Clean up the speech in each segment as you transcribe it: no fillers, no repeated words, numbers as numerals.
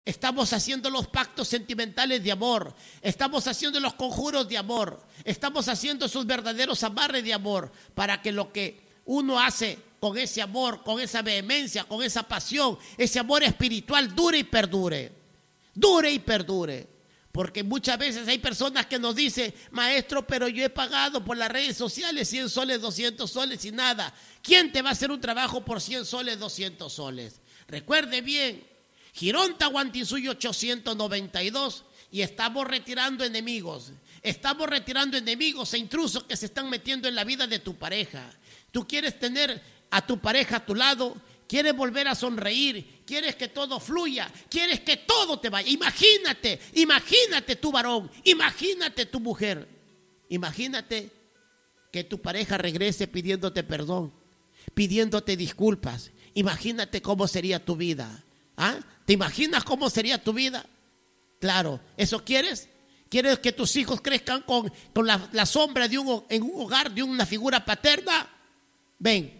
Estamos haciendo los pactos sentimentales de amor, estamos haciendo los conjuros de amor, estamos haciendo esos verdaderos amarres de amor para que lo que uno hace con ese amor, con esa vehemencia, con esa pasión, ese amor espiritual dure y perdure, dure y perdure. Porque muchas veces hay personas que nos dicen, maestro, pero yo he pagado por las redes sociales 100 soles, 200 soles y nada. ¿Quién te va a hacer un trabajo por 100 soles, 200 soles? Recuerde bien, Girón Tahuantinsuyo 892 y estamos retirando enemigos e intrusos que se están metiendo en la vida de tu pareja. Tú quieres tener a tu pareja a tu lado, quieres volver a sonreír, quieres que todo fluya, quieres que todo te vaya. Imagínate tu varón, imagínate tu mujer, imagínate que tu pareja regrese pidiéndote perdón, pidiéndote disculpas. Imagínate cómo sería tu vida. ¿Ah? ¿Te imaginas cómo sería tu vida? Claro, ¿eso quieres? ¿Quieres que tus hijos crezcan con la sombra en un hogar de una figura paterna? Ven,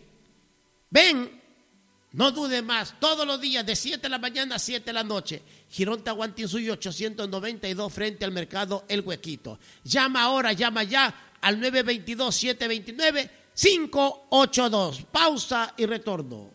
no dudes más, todos los días de 7 de la mañana a 7 de la noche. Girón Tahuantinsuyo 892 frente al mercado El Huequito. Llama ahora, llama ya al 922-729-582. Pausa y retorno.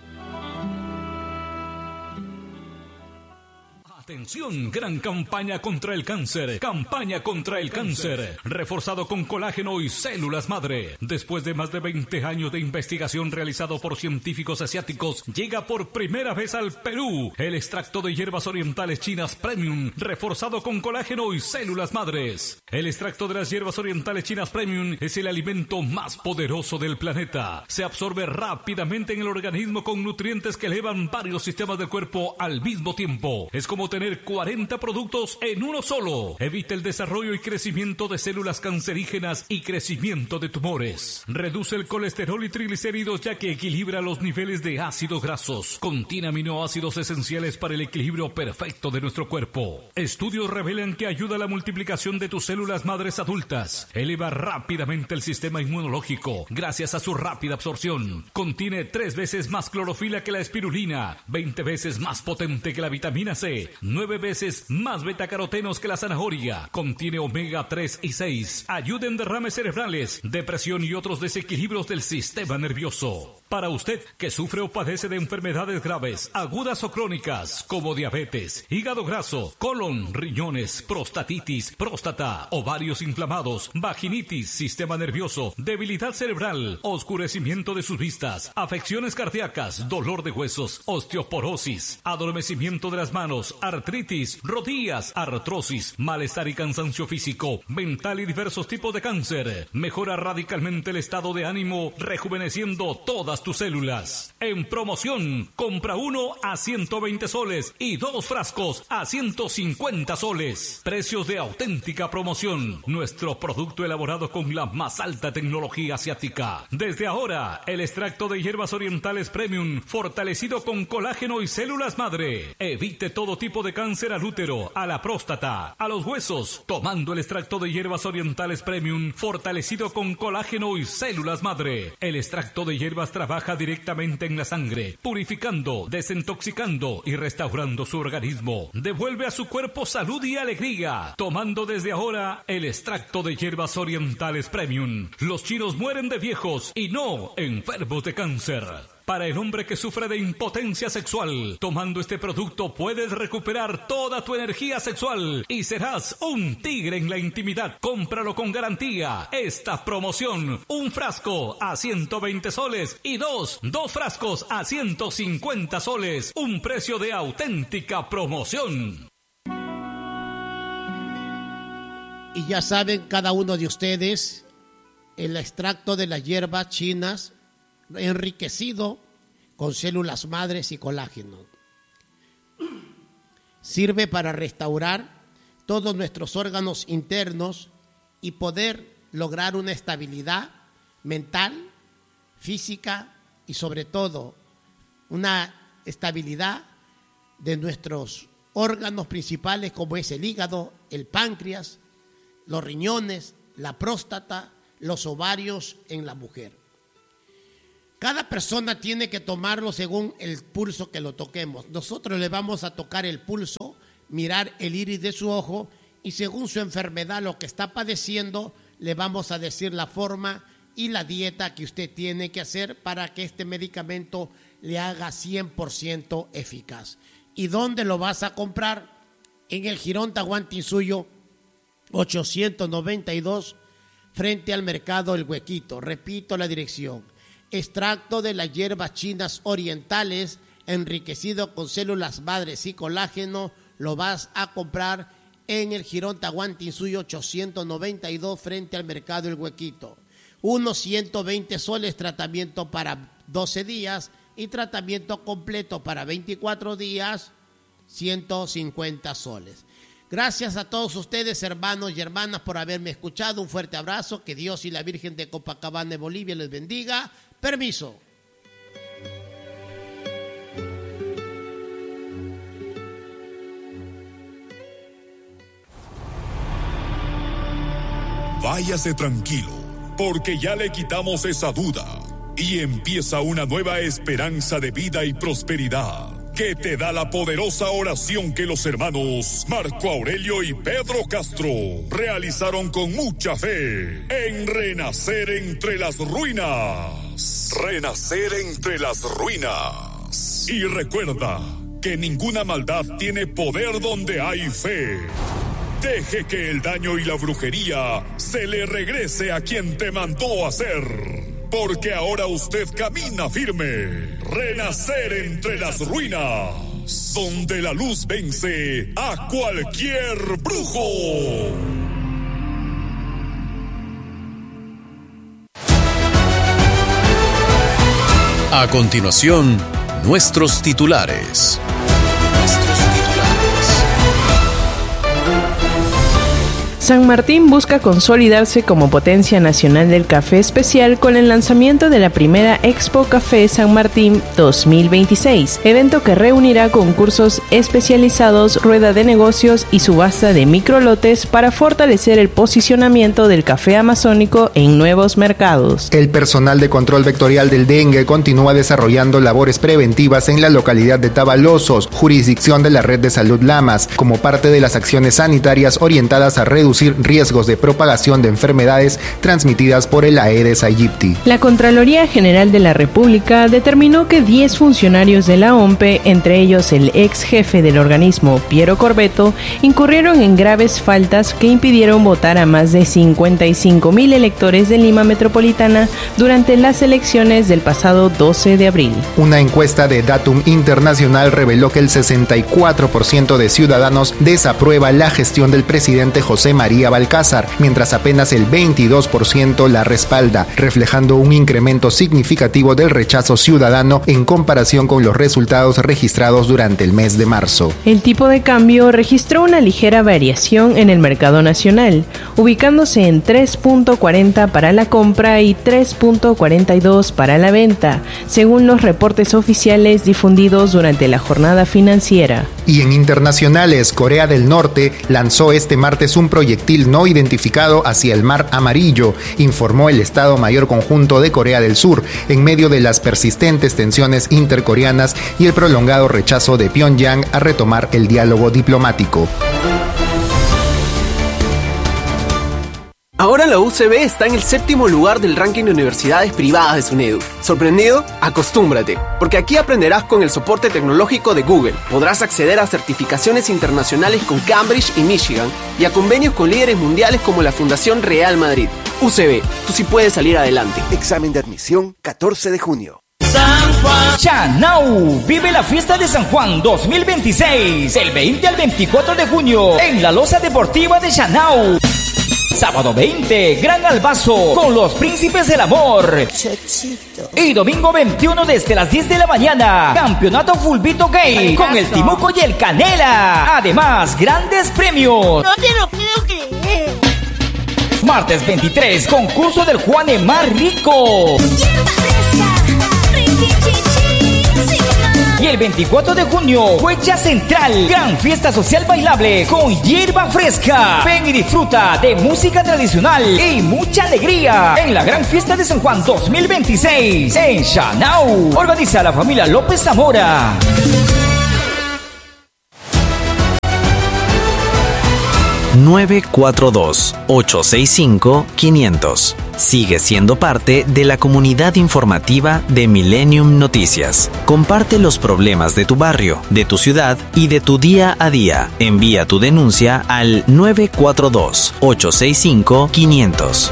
Atención, gran campaña contra el cáncer. Campaña contra el cáncer. Reforzado con colágeno y células madre. Después de más de 20 años de investigación realizado por científicos asiáticos, llega por primera vez al Perú el extracto de hierbas orientales chinas Premium, reforzado con colágeno y células madres. El extracto de las hierbas orientales chinas Premium es el alimento más poderoso del planeta. Se absorbe rápidamente en el organismo con nutrientes que elevan varios sistemas del cuerpo al mismo tiempo. Es como tener 40 productos en uno solo. Evita el desarrollo y crecimiento de células cancerígenas y crecimiento de tumores. Reduce el colesterol y triglicéridos ya que equilibra los niveles de ácidos grasos. Contiene aminoácidos esenciales para el equilibrio perfecto de nuestro cuerpo. Estudios revelan que ayuda a la multiplicación de tus células madres adultas. Eleva rápidamente el sistema inmunológico gracias a su rápida absorción. Contiene 3 veces más clorofila que la espirulina, 20 veces más potente que la vitamina C, 9 veces más betacarotenos que la zanahoria. Contiene omega 3 y 6. Ayuda en derrames cerebrales, depresión y otros desequilibrios del sistema nervioso. Para usted que sufre o padece de enfermedades graves, agudas o crónicas, como diabetes, hígado graso, colon, riñones, prostatitis, próstata, ovarios inflamados, vaginitis, sistema nervioso, debilidad cerebral, oscurecimiento de sus vistas, afecciones cardíacas, dolor de huesos, osteoporosis, adormecimiento de las manos, artritis, rodillas, artrosis, malestar y cansancio físico, mental y diversos tipos de cáncer. Mejora radicalmente el estado de ánimo, rejuveneciendo todas tus células. En promoción, compra 1 a 120 soles y 2 frascos a 150 soles. Precios de auténtica promoción. Nuestro producto elaborado con la más alta tecnología asiática. Desde ahora, el extracto de hierbas orientales Premium, fortalecido con colágeno y células madre. Evite todo tipo de cáncer al útero, a la próstata, a los huesos, tomando el extracto de hierbas orientales Premium, fortalecido con colágeno y células madre. El extracto de hierbas trabaja directamente en la sangre, purificando, desintoxicando y restaurando su organismo. Devuelve a su cuerpo salud y alegría, tomando desde ahora el extracto de hierbas orientales Premium. Los chinos mueren de viejos y no enfermos de cáncer. Para el hombre que sufre de impotencia sexual, tomando este producto puedes recuperar toda tu energía sexual y serás un tigre en la intimidad. Cómpralo con garantía. Esta promoción, 1 frasco a 120 soles y 2 frascos a 150 soles. Un precio de auténtica promoción. Y ya saben cada uno de ustedes, el extracto de las hierbas chinas enriquecido con células madres y colágeno. Sirve para restaurar todos nuestros órganos internos y poder lograr una estabilidad mental, física y sobre todo una estabilidad de nuestros órganos principales como es el hígado, el páncreas, los riñones, la próstata, los ovarios en la mujer. Cada persona tiene que tomarlo según el pulso que lo toquemos. Nosotros le vamos a tocar el pulso, mirar el iris de su ojo y según su enfermedad, lo que está padeciendo, le vamos a decir la forma y la dieta que usted tiene que hacer para que este medicamento le haga 100% eficaz. ¿Y dónde lo vas a comprar? En el Jirón Tahuantinsuyo 892, frente al mercado El Huequito. Repito la dirección. Extracto de las hierbas chinas orientales, enriquecido con células madres y colágeno, lo vas a comprar en el Jirón Tahuantinsuyo 892, frente al mercado El Huequito. Unos 120 soles, tratamiento para 12 días y tratamiento completo para 24 días, 150 soles. Gracias a todos ustedes, hermanos y hermanas, por haberme escuchado. Un fuerte abrazo. Que Dios y la Virgen de Copacabana, Bolivia, les bendiga. Permiso. Váyase tranquilo, porque ya le quitamos esa duda y empieza una nueva esperanza de vida y prosperidad que te da la poderosa oración que los hermanos Marco Aurelio y Pedro Castro realizaron con mucha fe en Renacer entre las ruinas. Renacer entre las ruinas. Y recuerda que ninguna maldad tiene poder donde hay fe. Deje que el daño y la brujería se le regrese a quien te mandó a hacer, porque ahora usted camina firme. Renacer entre las ruinas, donde la luz vence a cualquier brujo. A continuación, nuestros titulares. San Martín busca consolidarse como potencia nacional del café especial con el lanzamiento de la primera Expo Café San Martín 2026, evento que reunirá concursos especializados, rueda de negocios y subasta de microlotes para fortalecer el posicionamiento del café amazónico en nuevos mercados. El personal de control vectorial del dengue continúa desarrollando labores preventivas en la localidad de Tabalosos, jurisdicción de la Red de Salud Lamas, como parte de las acciones sanitarias orientadas a reducir riesgos de propagación de enfermedades transmitidas por el Aedes aegypti. La Contraloría General de la República determinó que 10 funcionarios de la OMPE, entre ellos el ex jefe del organismo, Piero Corbeto, incurrieron en graves faltas que impidieron votar a más de 55,000 electores de Lima Metropolitana durante las elecciones del pasado 12 de abril. Una encuesta de Datum Internacional reveló que el 64% de ciudadanos desaprueba la gestión del presidente José María Balcázar, mientras apenas el 22% la respalda, reflejando un incremento significativo del rechazo ciudadano en comparación con los resultados registrados durante el mes de marzo. El tipo de cambio registró una ligera variación en el mercado nacional, ubicándose en 3.40 para la compra y 3.42 para la venta, según los reportes oficiales difundidos durante la jornada financiera. Y en internacionales, Corea del Norte lanzó este martes un proyectil no identificado hacia el Mar Amarillo, informó el Estado Mayor Conjunto de Corea del Sur, en medio de las persistentes tensiones intercoreanas y el prolongado rechazo de Pyongyang a retomar el diálogo diplomático. Ahora la UCB está en el 7º lugar del ranking de universidades privadas de SUNEDU. ¿Sorprendido? Acostúmbrate, porque aquí aprenderás con el soporte tecnológico de Google. Podrás acceder a certificaciones internacionales con Cambridge y Michigan y a convenios con líderes mundiales como la Fundación Real Madrid. UCB, tú sí puedes salir adelante. Examen de admisión 14 de junio. San Juan. Chanau vive la fiesta de San Juan 2026, del 20 al 24 de junio, en la Loza Deportiva de Chanau. Sábado 20, Gran Albazo con los Príncipes del Amor. Chochito. Y domingo 21 desde las 10 de la mañana, Campeonato Fulbito Gay con el Timuco y el Canela. Además, grandes premios. No te lo puedo creer. Martes 23, concurso del Juanemar Rico. Hierba fresca, riquichichi, sin más. Y el 24 de junio, Huecha Central, gran fiesta social bailable con hierba fresca. Ven y disfruta de música tradicional y mucha alegría en la gran fiesta de San Juan 2026 en Chanau. Organiza la familia López Zamora. 942-865-500. Sigue siendo parte de la comunidad informativa de Millennium Noticias. Comparte los problemas de tu barrio, de tu ciudad y de tu día a día. Envía tu denuncia al 942-865-500.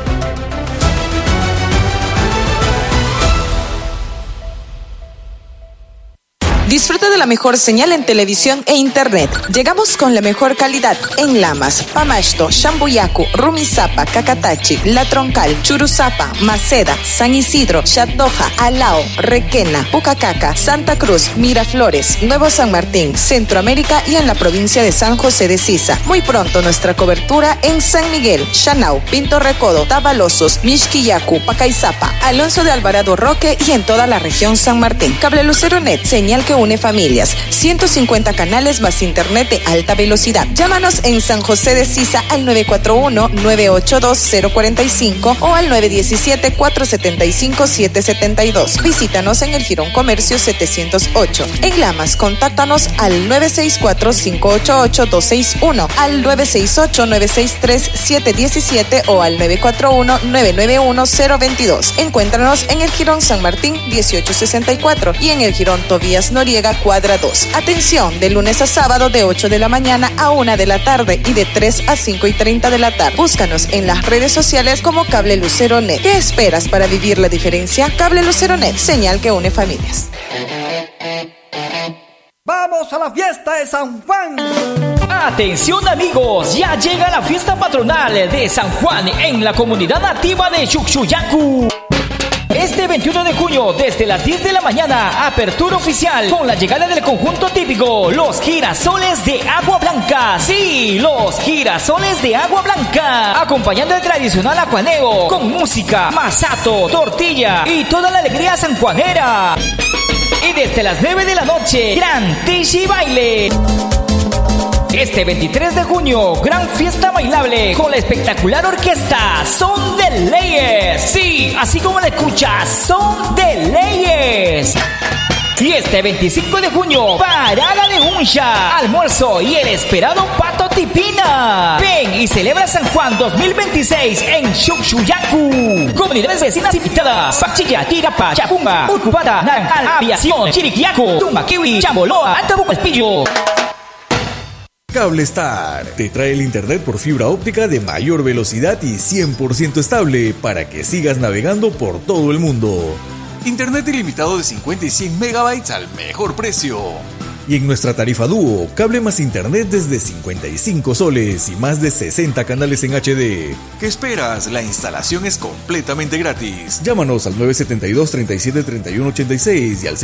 Disfruta de la mejor señal en televisión e internet. Llegamos con la mejor calidad en Lamas, Pamasto, Shambuyacu, Rumisapa, Cacatachi, La Troncal, Churuzapa, Maceda, San Isidro, Chatoja, Alao, Requena, Pucacaca, Santa Cruz, Miraflores, Nuevo San Martín, Centroamérica y en la provincia de San José de Sisa. Muy pronto nuestra cobertura en San Miguel, Chanau, Pinto Recodo, Tabalosos, Mixquillacu, Pacaizapa, Alonso de Alvarado Roque y en toda la región San Martín. Cable Lucero Net, señal que une familias, 150 canales más internet de alta velocidad. Llámanos en San José de Sisa al 941-982-045 o al 917-475-772. Visítanos en el Jirón Comercio 708. En Lamas, contáctanos al 964-588-261, al 968-963-717 o al 941-991-022. Encuéntranos en el Jirón San Martín 1864 y en el Jirón Tobías Noriega, cuadra 2. Atención, de lunes a sábado de 8 de la mañana a 1 de la tarde y de 3 a 5:30 de la tarde. Búscanos en las redes sociales como Cable Lucero Net. ¿Qué esperas para vivir la diferencia? Cable Lucero Net, señal que une familias. ¡Vamos a la fiesta de San Juan! Atención amigos, ya llega la fiesta patronal de San Juan en la comunidad nativa de Chuchuyacu. Este 21 de junio, desde las 10 de la mañana, apertura oficial con la llegada del conjunto típico, los girasoles de agua blanca. Sí, los girasoles de agua blanca. Acompañando el tradicional acuaneo con música, masato, tortilla y toda la alegría sanjuanera. Y desde las 9 de la noche, gran tishi baile. Este 23 de junio, gran fiesta bailable con la espectacular orquesta Son de Leyes. Sí, así como la escuchas, Son de Leyes. Y este 25 de junio, parada de Huncha, almuerzo y el esperado Pato Tipina. Ven y celebra San Juan 2026 en Chuchuyacu. Comunidades vecinas invitadas: Pachilla, Tirapa, Chapuma, Ucupata, Naranjal, Aviación, Chiriquiaco, Tumaquiwi, Chamboloa, Altabucalpillo. Cable Star te trae el internet por fibra óptica de mayor velocidad y 100% estable para que sigas navegando por todo el mundo. Internet ilimitado de 50 y 100 megabytes al mejor precio. Y en nuestra tarifa dúo, cable más internet desde 55 soles y más de 60 canales en HD. ¿Qué esperas? La instalación es completamente gratis. Llámanos al 972-373186 y al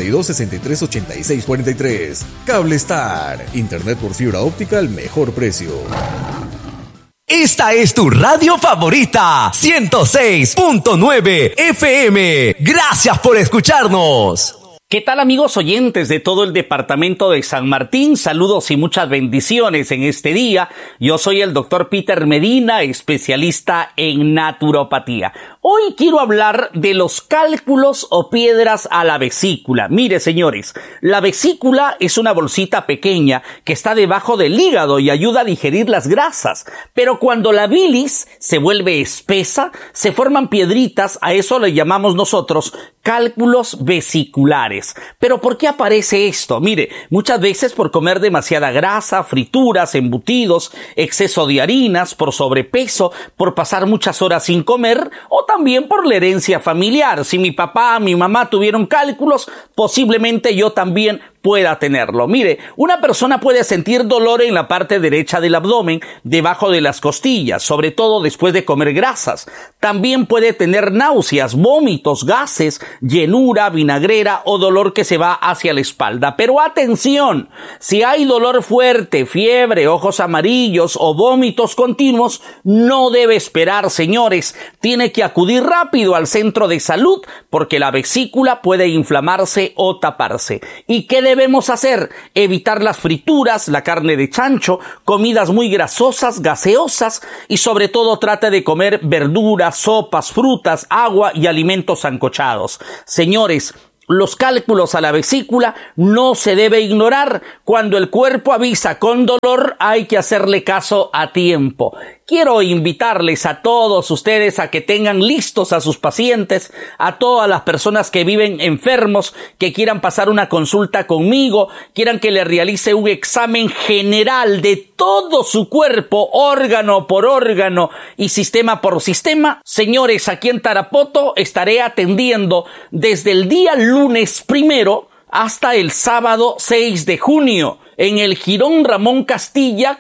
042-638643. Cable Star, internet por fibra óptica al mejor precio. Esta es tu radio favorita, 106.9 FM. Gracias por escucharnos. ¿Qué tal amigos oyentes de todo el departamento de San Martín? Saludos y muchas bendiciones en este día. Yo soy el doctor Peter Medina, especialista en naturopatía. Hoy quiero hablar de los cálculos o piedras a la vesícula. Mire señores, la vesícula es una bolsita pequeña que está debajo del hígado y ayuda a digerir las grasas. Pero cuando la bilis se vuelve espesa, se forman piedritas, a eso le llamamos nosotros cálculos vesiculares. ¿Pero por qué aparece esto? Mire, muchas veces por comer demasiada grasa, frituras, embutidos, exceso de harinas, por sobrepeso, por pasar muchas horas sin comer o también por la herencia familiar. Si mi papá, mi mamá tuvieron cálculos, posiblemente yo también pueda tenerlo. Mire, una persona puede sentir dolor en la parte derecha del abdomen, debajo de las costillas, sobre todo después de comer grasas. También puede tener náuseas, vómitos, gases, llenura, vinagrera o dolor que se va hacia la espalda. Pero atención, si hay dolor fuerte, fiebre, ojos amarillos o vómitos continuos, no debe esperar, señores. Tiene que acudir rápido al centro de salud porque la vesícula puede inflamarse o taparse. ¿Y qué debemos hacer? Evitar las frituras, la carne de chancho, comidas muy grasosas, gaseosas y sobre todo trate de comer verduras, sopas, frutas, agua y alimentos sancochados. Señores, los cálculos a la vesícula no se debe ignorar. Cuando el cuerpo avisa con dolor, hay que hacerle caso a tiempo. Quiero invitarles a todos ustedes a que tengan listos a sus pacientes, a todas las personas que viven enfermos, que quieran pasar una consulta conmigo, quieran que le realice un examen general de todo su cuerpo, órgano por órgano y sistema por sistema. Señores, aquí en Tarapoto estaré atendiendo desde el día lunes 1 hasta el sábado 6 de junio. En el Jirón Ramón Castilla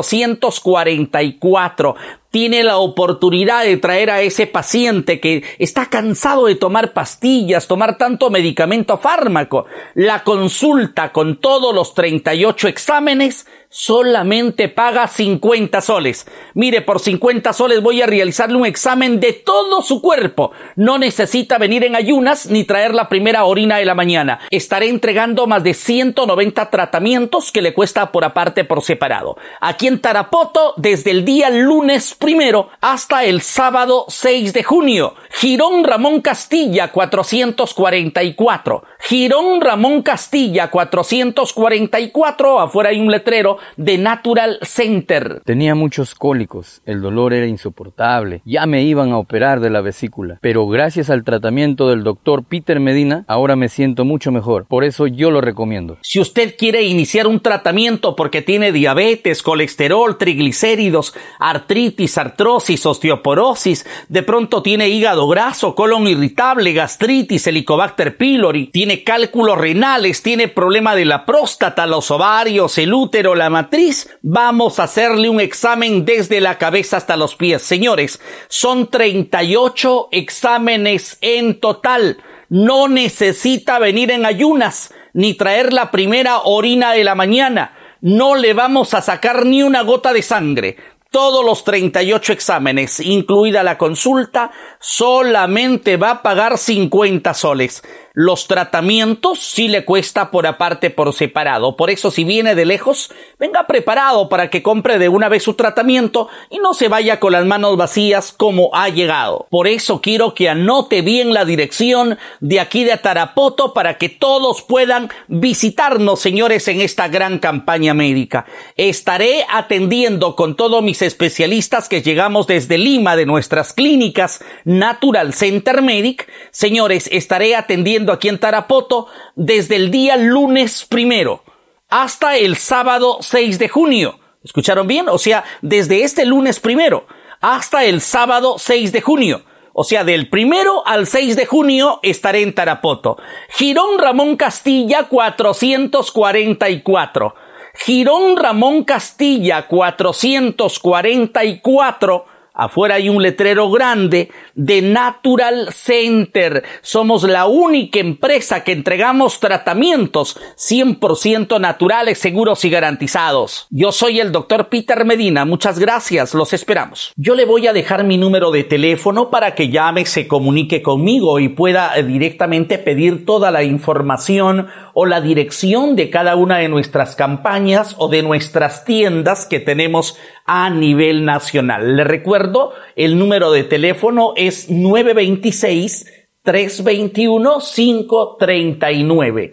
444. Tiene la oportunidad de traer a ese paciente que está cansado de tomar pastillas, tomar tanto medicamento fármaco. La consulta con todos los 38 exámenes solamente paga 50 soles. Mire, por 50 soles voy a realizarle un examen de todo su cuerpo. No necesita venir en ayunas ni traer la primera orina de la mañana. Estaré entregando más de 190 tratamientos que le cuesta por aparte, por separado. Aquí en Tarapoto, desde el día lunes 1 hasta el sábado 6 de junio. Jirón Ramón Castilla 444. Jirón Ramón Castilla 444. Afuera hay un letrero de Natural Center. Tenía muchos cólicos, el dolor era insoportable, ya me iban a operar de la vesícula, pero gracias al tratamiento del doctor Peter Medina, ahora me siento mucho mejor, por eso yo lo recomiendo. Si usted quiere iniciar un tratamiento porque tiene diabetes, colesterol, triglicéridos, artritis, artrosis, osteoporosis, de pronto tiene hígado graso, colon irritable, gastritis, Helicobacter pylori, tiene cálculos renales, tiene problema de la próstata, los ovarios, el útero, la matriz, vamos a hacerle un examen desde la cabeza hasta los pies. Señores, son 38 exámenes en total. No necesita venir en ayunas ni traer la primera orina de la mañana. No le vamos a sacar ni una gota de sangre. Todos los 38 exámenes, incluida la consulta, solamente va a pagar 50 soles. Los tratamientos sí le cuesta por aparte, por separado. Por eso, si viene de lejos, venga preparado para que compre de una vez su tratamiento y no se vaya con las manos vacías como ha llegado. Por eso quiero que anote bien la dirección de aquí de Tarapoto para que todos puedan visitarnos, señores, en esta gran campaña médica. Estaré atendiendo con todos mis especialistas que llegamos desde Lima de nuestras clínicas Natural Center Medic. Señores, estaré atendiendo aquí en Tarapoto desde el día lunes 1 hasta el sábado 6 de junio. ¿Escucharon bien? O sea, desde este lunes 1 hasta el sábado 6 de junio. O sea, del 1 al 6 de junio estaré en Tarapoto. Jirón Ramón Castilla 444. Jirón Ramón Castilla 444. Afuera hay un letrero grande de Natural Center. Somos la única empresa que entregamos tratamientos 100% naturales, seguros y garantizados. Yo soy el doctor Peter Medina. Muchas gracias. Los esperamos. Yo le voy a dejar mi número de teléfono para que llame, se comunique conmigo y pueda directamente pedir toda la información o la dirección de cada una de nuestras campañas o de nuestras tiendas que tenemos a nivel nacional. Le recuerdo, el número de teléfono es 926-321-539.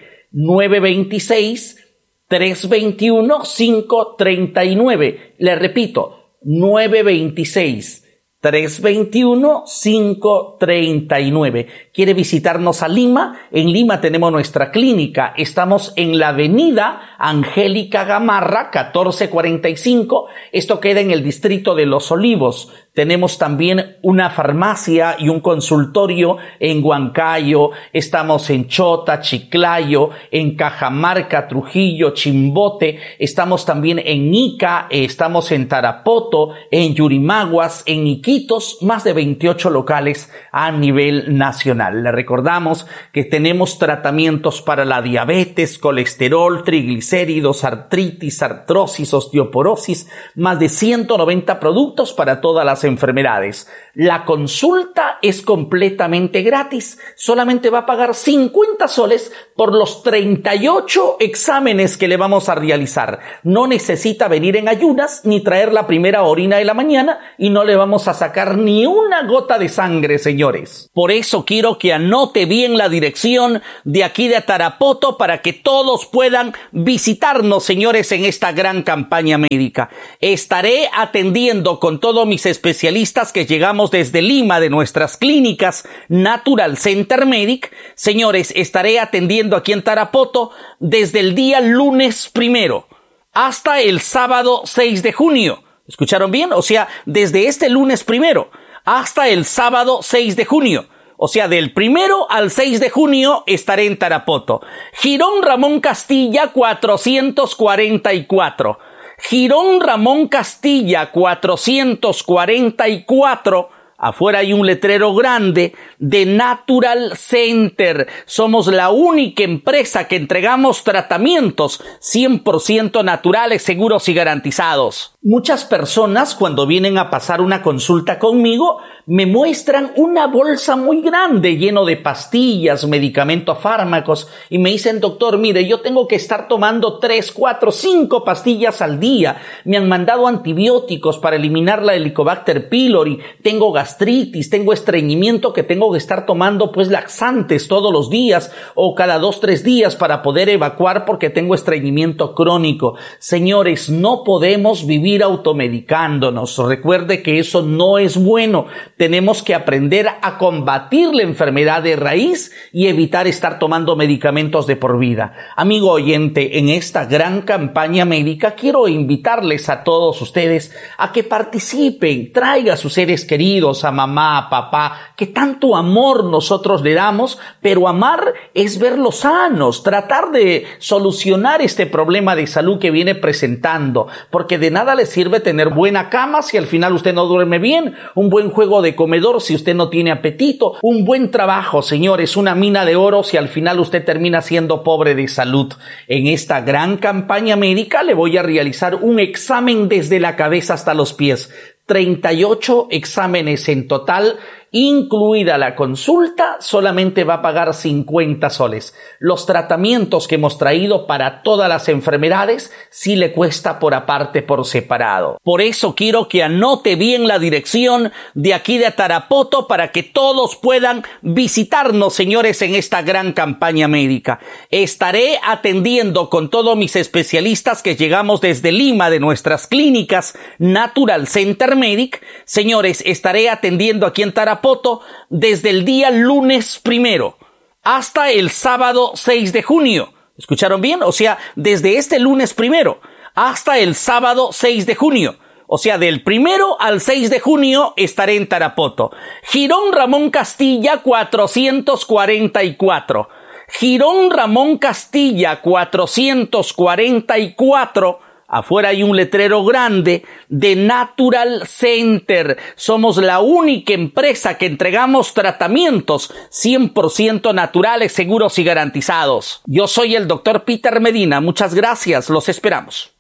926-321-539. Le repito, 926 321-539. ¿Quiere visitarnos a Lima? En Lima tenemos nuestra clínica. Estamos en la avenida Angélica Gamarra, 1445. Esto queda en el distrito de Los Olivos. Tenemos también una farmacia y un consultorio en Huancayo. Estamos en Chota, Chiclayo, en Cajamarca, Trujillo, Chimbote. Estamos también en Ica, estamos en Tarapoto, en Yurimaguas, en Iquitos, más de 28 locales a nivel nacional. Le recordamos que tenemos tratamientos para la diabetes, colesterol, triglicéridos, artritis, artrosis, osteoporosis, más de 190 productos para todas las enfermedades. La consulta es completamente gratis. Solamente va a pagar 50 soles por los 38 exámenes que le vamos a realizar. No necesita venir en ayunas ni traer la primera orina de la mañana y no le vamos a sacar ni una gota de sangre, señores. Por eso quiero que anote bien la dirección de aquí de Tarapoto para que todos puedan visitarnos, señores, en esta gran campaña médica. Estaré atendiendo con todos mis especialistas que llegamos desde Lima de nuestras clínicas Natural Center Medic. Señores, estaré atendiendo aquí en Tarapoto desde el día lunes 1 hasta el sábado 6 de junio. ¿Escucharon bien? O sea, desde este lunes 1 hasta el sábado 6 de junio. O sea, del 1 al 6 de junio estaré en Tarapoto. Girón Ramón Castilla 444. Girón Ramón Castilla 444. Afuera hay un letrero grande de Natural Center. Somos la única empresa que entregamos tratamientos 100% naturales, seguros y garantizados. Muchas personas cuando vienen a pasar una consulta conmigo me muestran una bolsa muy grande lleno de pastillas, medicamentos, fármacos y me dicen: doctor, mire, yo tengo que estar tomando 3, 4, 5 pastillas al día. Me han mandado antibióticos para eliminar la Helicobacter pylori. Tengo gastritis, tengo estreñimiento que tengo que estar tomando pues laxantes todos los días o cada 2, 3 días para poder evacuar porque tengo estreñimiento crónico. Señores, no podemos vivir automedicándonos. Recuerde que eso no es bueno. Tenemos que aprender a combatir la enfermedad de raíz y evitar estar tomando medicamentos de por vida. Amigo oyente, en esta gran campaña médica quiero invitarles a todos ustedes a que participen, traiga a sus seres queridos, a mamá, a papá, que tanto amor nosotros le damos, pero amar es verlos sanos, tratar de solucionar este problema de salud que viene presentando, porque de nada le sirve tener buena cama si al final usted no duerme bien, un buen juego de comedor si usted no tiene apetito, un buen trabajo, señores, una mina de oro si al final usted termina siendo pobre de salud. En esta gran campaña médica le voy a realizar un examen desde la cabeza hasta los pies. 38 exámenes en total, incluida la consulta, solamente va a pagar 50 soles. Los tratamientos que hemos traído para todas las enfermedades sí le cuesta por aparte, por separado. Por eso quiero que anote bien la dirección de aquí de Tarapoto para que todos puedan visitarnos, señores, en esta gran campaña médica. Estaré atendiendo con todos mis especialistas que llegamos desde Lima de nuestras clínicas Natural Center Medic. Señores, estaré atendiendo aquí en Tarapoto desde el día lunes 1 hasta el sábado 6 de junio. ¿Escucharon bien? O sea, desde este lunes 1 hasta el sábado 6 de junio. O sea, del 1 al 6 de junio estaré en Tarapoto. Girón Ramón Castilla 444. Girón Ramón Castilla 444. Afuera hay un letrero grande de Natural Center. Somos la única empresa que entregamos tratamientos 100% naturales, seguros y garantizados. Yo soy el doctor Peter Medina. Muchas gracias. Los esperamos.